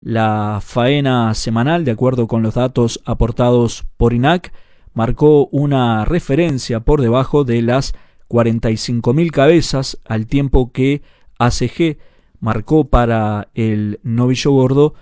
La faena semanal, de acuerdo con los datos aportados por INAC, marcó una referencia por debajo de las 45.000 cabezas, al tiempo que ACG marcó para el novillo gordo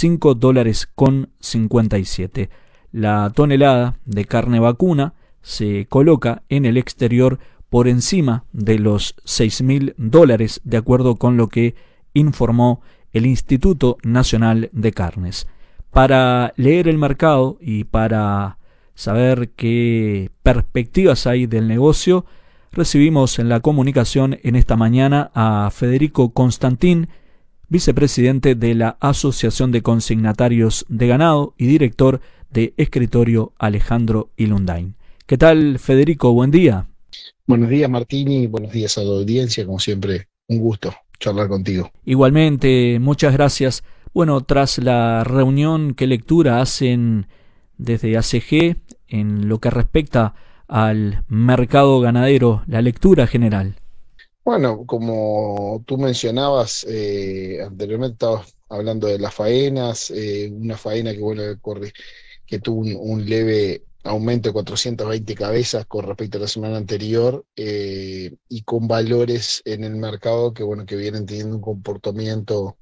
$5.57. La tonelada de carne vacuna se coloca en el exterior por encima de los $6.000, de acuerdo con lo que informó el Instituto Nacional de Carnes. Para leer el mercado y para saber qué perspectivas hay del negocio, recibimos en la comunicación en esta mañana a Federico Constantín, vicepresidente de la Asociación de Consignatarios de Ganado y director de Escritorio Alejandro Ilundain. ¿Qué tal, Federico? Buen día. Buenos días, Martín, y buenos días a la audiencia. Como siempre, un gusto charlar contigo. Igualmente, muchas gracias. Bueno, tras la reunión, ¿qué lectura hacen desde ACG en lo que respecta al mercado ganadero, la lectura general? Bueno, como tú mencionabas anteriormente, estabas hablando de las faenas, una faena que, bueno, que tuvo un leve aumento de 420 cabezas con respecto a la semana anterior, y con valores en el mercado que, bueno, que vienen teniendo un comportamiento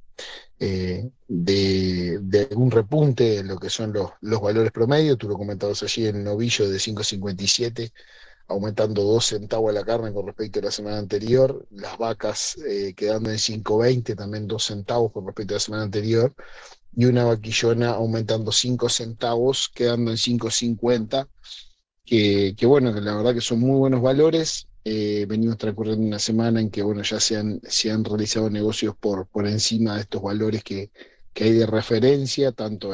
de un repunte en lo que son los valores promedio. Tú lo comentabas allí, el novillo de 5.57, aumentando 2 centavos la carne con respecto a la semana anterior, las vacas quedando en 5.20, también 2 centavos con respecto a la semana anterior, y una vaquillona aumentando 5 centavos, quedando en 5.50, que bueno, que la verdad que son muy buenos valores. Venimos transcurriendo una semana en que, bueno, ya se han realizado negocios por encima de estos valores que hay de referencia, tanto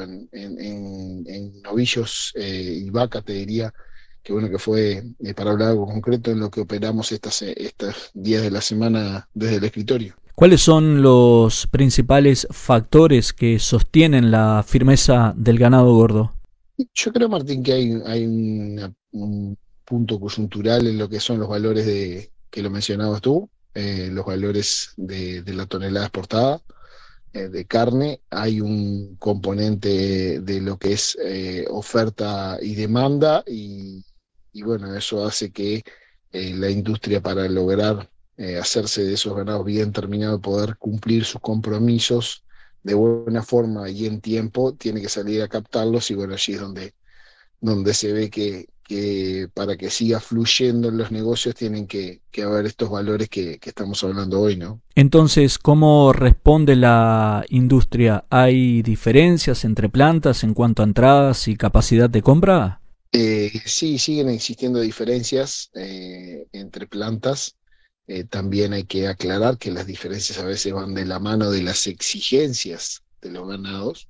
en novillos y vacas, te diría, que bueno, que fue, para hablar algo concreto, en lo que operamos estos días de la semana desde el escritorio. ¿Cuáles son los principales factores que sostienen la firmeza del ganado gordo? Yo creo, Martín, que hay un punto coyuntural en lo que son los valores que lo mencionabas tú, los valores de la tonelada exportada de carne. Hay un componente de lo que es oferta y demanda, y bueno, eso hace que la industria, para lograr hacerse de esos ganados bien terminados, poder cumplir sus compromisos de buena forma y en tiempo, tiene que salir a captarlos. Y bueno, allí es donde se ve que para que siga fluyendo en los negocios tienen que haber estos valores que estamos hablando hoy, ¿no? Entonces, ¿cómo responde la industria? ¿Hay diferencias entre plantas en cuanto a entradas y capacidad de compra? Sí, siguen existiendo diferencias entre plantas. También hay que aclarar que las diferencias a veces van de la mano de las exigencias de los ganados.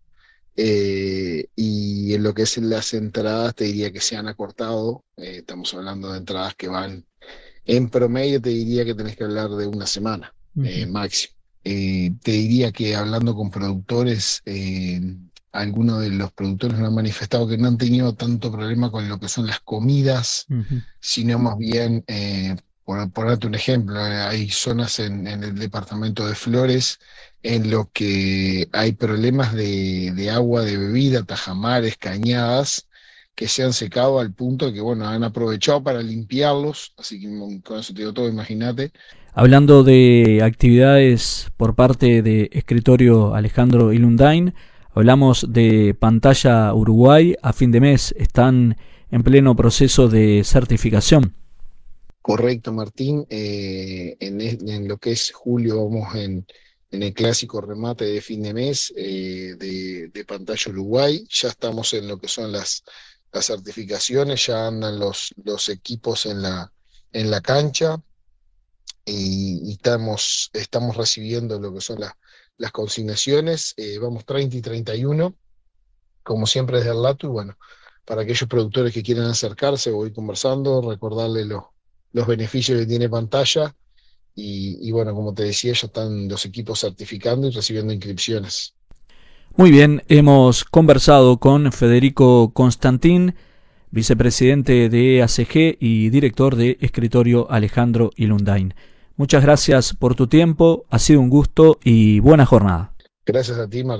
Y en lo que es las entradas, te diría que se han acortado. Estamos hablando de entradas que van, en promedio, te diría que tenés que hablar de una semana Ujú. máximo. Te diría que, hablando con productores, algunos de los productores nos han manifestado que no han tenido tanto problema con lo que son las comidas, Ujú. sino más bien, por darte un ejemplo, hay zonas en el departamento de Flores en lo que hay problemas de agua de bebida, tajamares, cañadas, que se han secado al punto de que, bueno, han aprovechado para limpiarlos. Así que, con eso te digo todo, imagínate. Hablando de actividades por parte de Escritorio Alejandro Ilundain, hablamos de Pantalla Uruguay. A fin de mes están en pleno proceso de certificación. Correcto, Martín. En lo que es julio vamos en el clásico remate de fin de mes de Pantalla Uruguay. Ya estamos en lo que son las certificaciones, ya andan los equipos en la cancha, y estamos recibiendo lo que son las consignaciones. Vamos 30 y 31, como siempre, desde el LATU. Y bueno, para aquellos productores que quieran acercarse, voy conversando, recordarles los beneficios que tiene Pantalla. Y bueno, como te decía, ya están los equipos certificando y recibiendo inscripciones. Muy bien, hemos conversado con Federico Constantín, vicepresidente de ACG y director de Escritorio Alejandro Ilundain. Muchas gracias por tu tiempo, ha sido un gusto y buena jornada. Gracias a ti, Martín.